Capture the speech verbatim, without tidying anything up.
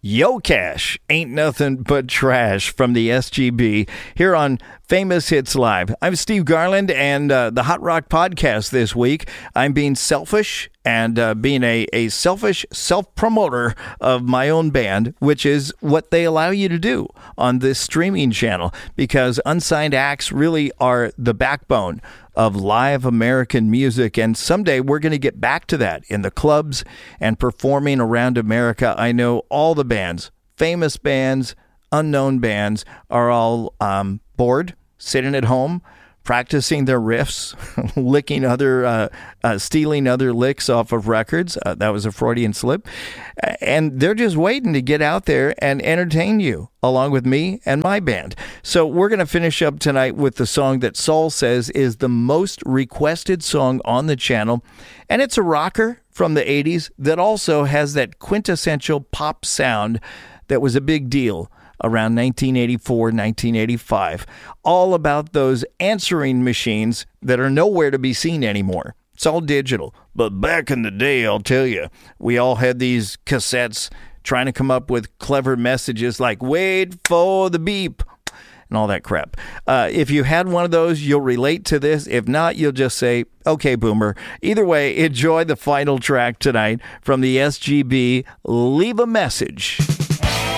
Yo Cash, Ain't Nothing But Trash from the S G B here on Famous Hits Live. I'm Steve Garland, and uh, the Hot Rock Podcast this week, I'm being selfish and uh, being a, a selfish self-promoter of my own band, which is what they allow you to do on this streaming channel, because unsigned acts really are the backbone of live American music, and someday we're going to get back to that in the clubs and performing around America. I know all the bands, famous bands, unknown bands, are all um, bored, sitting at home, practicing their riffs, licking other, uh, uh, stealing other licks off of records. Uh, that was a Freudian slip. And they're just waiting to get out there and entertain you, along with me and my band. So we're going to finish up tonight with the song that Saul says is the most requested song on the channel. And it's a rocker from the eighties that also has that quintessential pop sound that was a big deal around nineteen eighty-four, nineteen eighty-five, all about those answering machines that are nowhere to be seen anymore. It's all digital. But back in the day, I'll tell you, we all had these cassettes trying to come up with clever messages like, wait for the beep, and all that crap. Uh, if you had one of those, you'll relate to this. If not, you'll just say, okay, boomer. Either way, enjoy the final track tonight from the S G B, Leave a Message.